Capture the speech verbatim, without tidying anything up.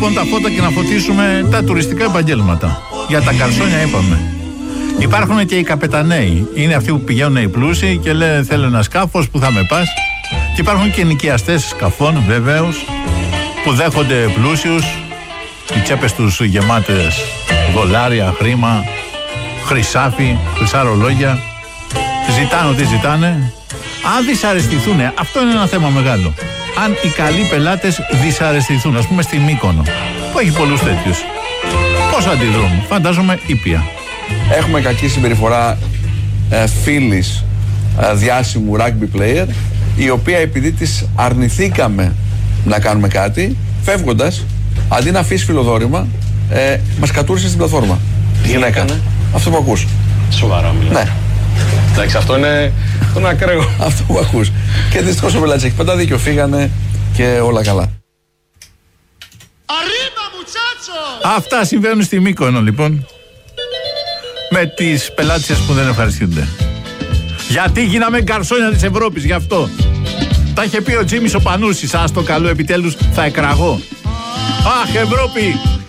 λοιπόν τα φώτα και να φωτίσουμε τα τουριστικά επαγγέλματα. Για τα καρσόνια είπαμε. Υπάρχουν και οι καπεταναίοι. Είναι αυτοί που πηγαίνουν οι πλούσιοι και λένε θέλω ένα σκάφος που θα με πας. Και υπάρχουν και νοικιαστές σκαφών βεβαίως που δέχονται πλούσιους. Οι τσέπες τους γεμάτες δολάρια, χρήμα, χρυσάφι, χρυσά ρολόγια. Ζητάνε ό,τι ζητάνε. Αν δυσαρεστηθούν, αυτό είναι ένα θέμα μεγάλο. Αν οι καλοί πελάτες δυσαρεστηθούν, ας πούμε στη Μύκονο, που έχει πολλούς τέτοιους, πώς αντιδρούν? Φαντάζομαι ήπια. Έχουμε κακή συμπεριφορά ε, φίλης ε, διάσημου rugby player, η οποία επειδή της αρνηθήκαμε να κάνουμε κάτι, φεύγοντας, αντί να αφήσει φιλοδόρημα, ε, μας κατούρισε στην πλατφόρμα. Τι γυναίκα? Αυτό που ακούς. Σοβαρά μιλάω. Ναι. Εντάξει, αυτό είναι, αυτό είναι ακραίο. Αυτό που ακούς. Και δυστυχώς ο πελάτης έχει πάντα δίκιο. Φύγανε και όλα καλά. Αυτά συμβαίνουν στη Μύκονο λοιπόν. Με τις πελάτσες που δεν ευχαριστούνται. Γιατί γίναμε γκαρσόνια της Ευρώπης, γι' αυτό. Τα είχε πει ο Τζίμις ο Πανούσης. Ας το καλό επιτέλους θα εκραγώ. Αχ, Ευρώπη,